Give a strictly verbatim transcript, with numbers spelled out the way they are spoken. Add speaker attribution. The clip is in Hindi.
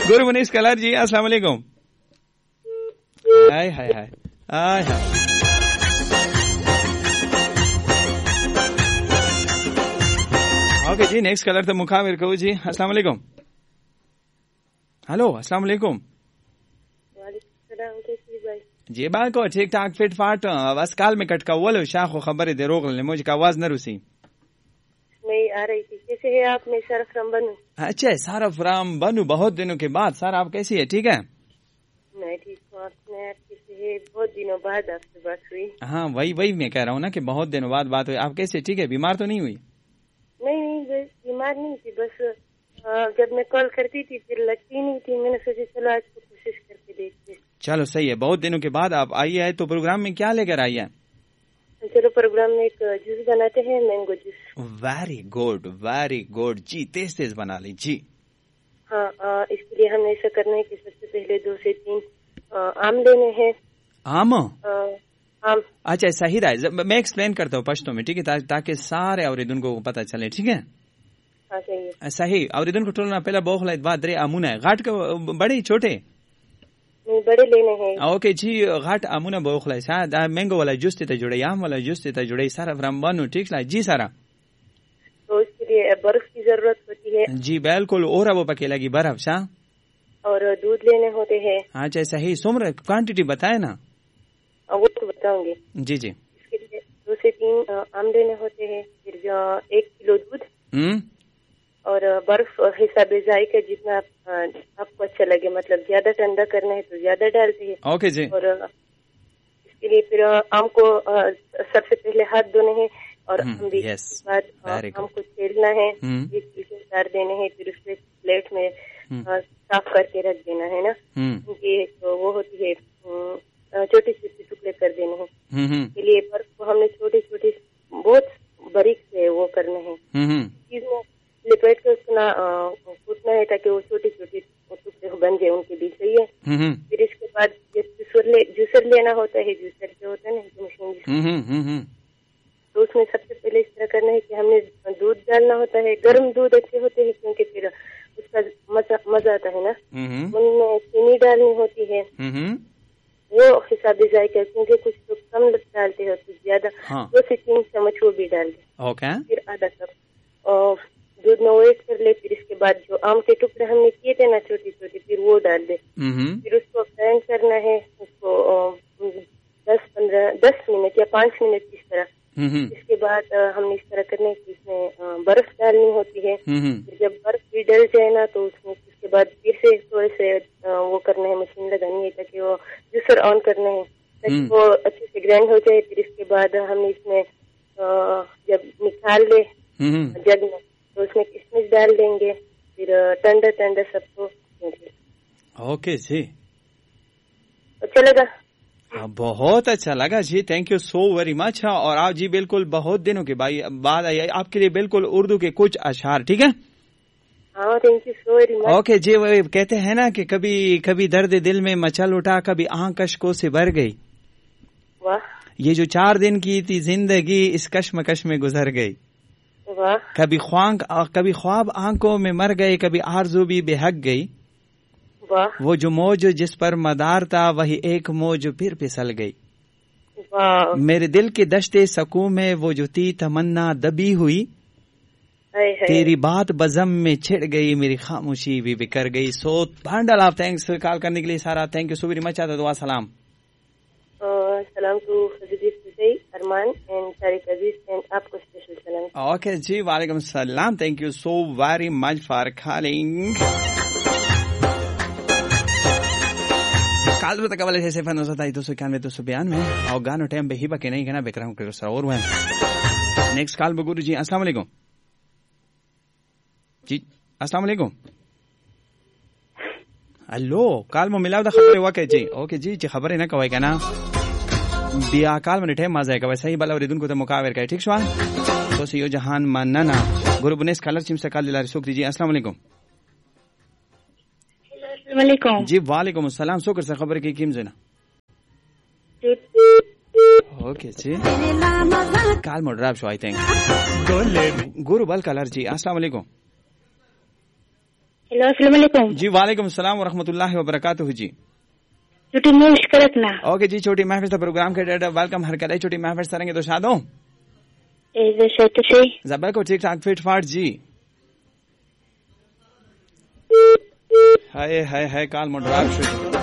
Speaker 1: गुरु मुनीस कलर जी अस्सलाम वालेकुम। हाय हाय हाय हाय हाय। ओके जी नेक्स्ट कलर तो मुखाविर को जी अस्सलाम वालेकुम। हेलो अस्सलाम वालेकुम। जी बात को ठीक ठाक फिट फाट बस काल में कटका बोलो शाखो खबर दे रोक ले मुझे का आवाज न रुसी
Speaker 2: नहीं आ रही थी। कैसे है आप? मैं सरफ राम बनू।
Speaker 1: अच्छा सरफ राम बनू बहुत दिनों के बाद। सर आप कैसी है? ठीक है
Speaker 2: मैं ठीक हूँ। आपने कैसे है? बहुत दिनों बाद आपसे बात हुई।
Speaker 1: हाँ वही वही मैं कह रहा हूँ ना कि बहुत दिनों बाद बात हुई। आप कैसे? ठीक है बीमार तो नहीं हुई?
Speaker 2: नहीं नहीं बीमार नहीं थी बस जब मैं कॉल करती थी फिर लगती नहीं थी। मैंने सोचा चलो आज को कोशिश करके देखते। चलो
Speaker 1: सही है बहुत दिनों के बाद आप आई है तो प्रोग्राम में क्या लेकर आई है?
Speaker 2: चलो प्रोग्राम में एक जूस बनाते हैं mango juice.
Speaker 1: Very good very good जी तेज तेज बना ली जी।
Speaker 2: हाँ आ, इसके लिए हमें ऐसा करना है कि सबसे पहले दो से तीन आ, आम लेने हैं।
Speaker 1: आम
Speaker 2: आ, आम
Speaker 1: अच्छा सही रहा मैं एक्सप्लेन करता हूँ पश्तो में ठीक है ता, ताकि सारे औरिदन को पता चले ठीक है।
Speaker 2: हाँ सही है
Speaker 1: सही औरिदन को टोलना पहला बोखला बाद रे अमुना है घाट के बड़े छोटे
Speaker 2: बड़े लेने हैं।
Speaker 1: ओके जी घाट अमुना बोखला शायद मैंगो वाला जूस ते जुड़े आम वाला जूस ते जुड़े सारा फ्राम बनू ठीक है जी सारा।
Speaker 2: तो इसके लिए बर्फ की जरूरत होती है
Speaker 1: जी बिल्कुल और वो पके लगी बर्फ शाह
Speaker 2: और दूध लेने होते हैं।
Speaker 1: अच्छा सही सुमर क्वांटिटी बताए ना
Speaker 2: वो तो बताऊंगी जी जी। इसके लिए दो से तीन आम लेने होते हैं फिर एक किलो दूध हम्म और बर्फ हिसाब जायका जितना आप, आपको अच्छा लगे मतलब ज्यादा ठंडा करना है तो ज्यादा डालते हैं।
Speaker 1: ओके जी।
Speaker 2: और इसके लिए फिर आम को सबसे पहले हाथ धोने हैं और
Speaker 1: yes.
Speaker 2: बाद आम को छीलना है एक पीस उतार देने हैं फिर उसके प्लेट में साफ करके रख देना है ना। उनकी तो वो होती है छोटे छोटे टुकड़े कर देने हैं। इसके लिए बर्फ को हमने छोटे छोटे बहुत बारीक से वो करने हैं चीज में लिपेट के उसको कूटना है ताकि वो छोटे छोटे टुकड़े बन जाए उनके बीच सही है। फिर इसके बाद जूसर ले जूसर लेना होता है जूसर जो होता है ना मशीन तो उसमें सबसे पहले इस तरह करना है कि हमने दूध डालना होता है। गर्म दूध अच्छे होते हैं क्योंकि फिर उसका मजा मजा आता है ना। उनमें चीनी डालनी होती है वो हिसाब से जाएगा क्योंकि कुछ लोग कम डालते हैं कुछ ज्यादा दो से तीन चम्मच वो भी डाल दे। फिर आधा कप और दूध में वेट कर ले। फिर इसके बाद जो आम के टुकड़े हमने किए थे ना छोटे छोटे फिर वो डाल दे। फिर उसको ग्राइंड करना है उसको दस पंद्रह दस मिनट या पाँच मिनट इस तरह। इसके बाद हमने इस तरह करना है कि इसमें बर्फ डालनी होती है। फिर जब बर्फ भी डल जाए ना तो उसमें उसके बाद फिर से थोड़े से वो करना है मशीन लगानी है ताकि वो जूसर ऑन करना है ताकि वो अच्छे से ग्राइंड हो जाए। फिर इसके बाद हमने इसमें जब निकाल ले जग में तो उसमें किशमिश डाल देंगे फिर ठंडा ठंडा सबको।
Speaker 1: ओके जी
Speaker 2: अच्छा लगा?
Speaker 1: बहुत अच्छा लगा जी thank you so very much. और आप जी बिल्कुल बहुत दिनों के बाद आई आपके लिए बिल्कुल उर्दू के कुछ अशार ठीक है।
Speaker 2: हाँ thank you so very much.
Speaker 1: Okay जी वो कहते हैं ना कि कभी कभी दर्द दिल में मचल उठा कभी आंख कशकों से भर गई।
Speaker 2: वाह
Speaker 1: ये जो चार दिन की थी जिंदगी इस कश्मकश में गुजर गई।
Speaker 2: वाह
Speaker 1: कभी ख्वांग कभी ख्वाब आंखों में मर गए कभी आरज़ू भी बेहक गई।
Speaker 2: वाह
Speaker 1: वो जो मौज जिस पर मदार था वही एक मौज फिर फिसल गई।
Speaker 2: वाह
Speaker 1: मेरे दिल के दश्ते सकूं में वो जो थी तमन्ना दबी हुई।
Speaker 2: है, है।
Speaker 1: तेरी बात बज़म में छिड़ गई मेरी खामोशी भी बिखर गई। सो भांडल आप थैंक्स कॉल करने के लिए सारा thank you so very much. दुआ सलाम
Speaker 2: सलाम to Armaan and Tariq Aziz and आपको स्पेशल सलाम।
Speaker 1: ओके जी वालेकुम सलाम thank you so very much for calling. काल तक वाले से फन हो सकता है दो सौ इक्यानवे दो सौ बयानवे और गानो टाइम पे ही बके नहीं कहना बेकर हूँ और हुआ नेक्स्ट कॉल गुरु जी अस्सलाम वालेकुम जी अस्सलाम वालेकुम। हेलो काल में मिला खबर हुआ के जी ओके जी जी खबर है ना कवाई का ना बिया काल में टाइम मजा है वैसे ही बला रिदुन को तो मुकावर का ठीक सवाल तो सी जहान मानना गुरु बुनेस कलर चिम से काल दिला सुख दीजिए अस्सलाम वालेकुम।
Speaker 2: वालेकुम
Speaker 1: जी वालेकुम अस्सलाम शुक्र से खबर की कीम जना ओके जी काल mode drop show I think गुरु बल कलर जी अस्सलाम वालेकुम।
Speaker 3: हेलो अस्सलाम वालेकुम
Speaker 1: जी वालेकुम सलाम व रहमतुल्लाहि व बरकातहू जी
Speaker 3: छोटी महफिल करत ना
Speaker 1: ओके जी छोटी महफिल प्रोग्राम के डेटा वेलकम हर करे छोटी महफिल सरेंगे तो शादो
Speaker 3: ए जैसे तो सही
Speaker 1: जबर को ठीक ठाक फिट फाट जी हाय हाय हाय काल मोड्राक